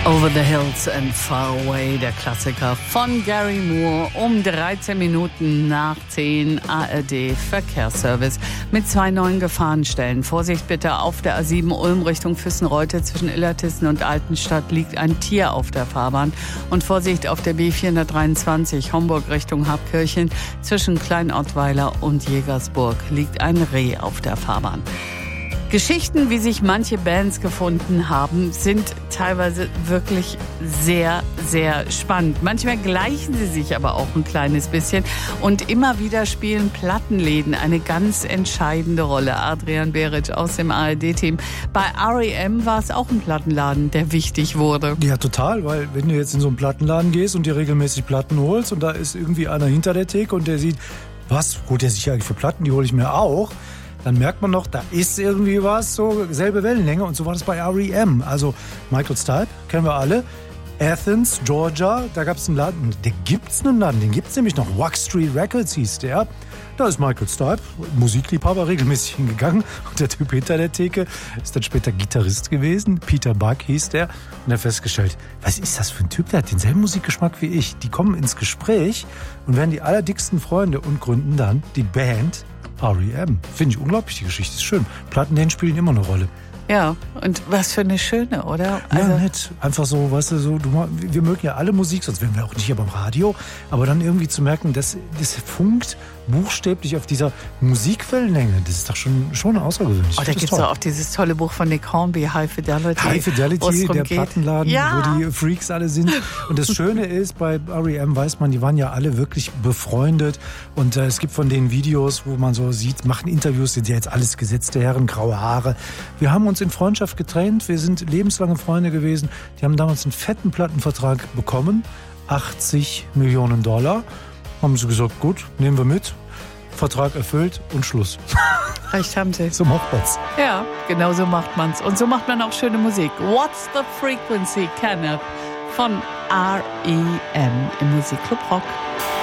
Over the Hills and Far Away, der Klassiker von Gary Moore, um 13 Minuten nach 10 ARD Verkehrsservice mit 2 neuen Gefahrenstellen. Vorsicht bitte, auf der A7 Ulm Richtung Füssenreute zwischen Illertissen und Altenstadt liegt ein Tier auf der Fahrbahn. Und Vorsicht auf der B423 Homburg Richtung Habkirchen zwischen Kleinottweiler und Jägersburg liegt ein Reh auf der Fahrbahn. Geschichten, wie sich manche Bands gefunden haben, sind teilweise wirklich sehr, sehr spannend. Manchmal gleichen sie sich aber auch ein kleines bisschen. Und immer wieder spielen Plattenläden eine ganz entscheidende Rolle. Adrian Beric aus dem ARD-Team. Bei R.E.M. war es auch ein Plattenladen, der wichtig wurde. Ja, total, weil wenn du jetzt in so einen Plattenladen gehst und dir regelmäßig Platten holst und da ist irgendwie einer hinter der Theke und der sieht, was holt der sich eigentlich für Platten, die hole ich mir auch. Dann merkt man noch, da ist irgendwie was, so selbe Wellenlänge. Und so war das bei R.E.M. Also Michael Stipe, kennen wir alle. Athens, Georgia, da gab es einen Laden. Da gibt's einen Laden, den gibt's nämlich noch. Wax Street Records hieß der. Da ist Michael Stipe, Musikliebhaber, regelmäßig hingegangen. Und der Typ hinter der Theke ist dann später Gitarrist gewesen. Peter Buck hieß der. Und er hat festgestellt, was ist das für ein Typ? Der hat denselben Musikgeschmack wie ich. Die kommen ins Gespräch und werden die allerdicksten Freunde und gründen dann die Band R.E.M. Finde ich unglaublich, die Geschichte ist schön. Plattenläden spielen immer eine Rolle. Ja, und was für eine schöne, oder? Also ja, nett. Einfach so, weißt du, so, wir mögen ja alle Musik, sonst wären wir auch nicht hier beim Radio. Aber dann irgendwie zu merken, das funkt buchstäblich auf dieser Musikwellenlänge. Das ist doch schon außergewöhnlich. Oh, da gibt es auch dieses tolle Buch von Nick Hornby, High Fidelity. High Fidelity, der geht. Plattenladen, ja, wo die Freaks alle sind. Und das Schöne ist, bei R.E.M. weiß man, die waren ja alle wirklich befreundet. Und es gibt von den Videos, wo man so sieht, machen Interviews, sind ja jetzt alles gesetzte Herren, graue Haare. Wir haben uns in Freundschaft getrennt, wir sind lebenslange Freunde gewesen. Die haben damals einen fetten Plattenvertrag bekommen, $80 Millionen. Haben sie gesagt, gut, nehmen wir mit. Vertrag erfüllt und Schluss. Recht haben sie. So macht man's. Ja, genau so macht man's. Und so macht man auch schöne Musik. What's the Frequency, Kenneth von R.E.M. im Musikclub Rock.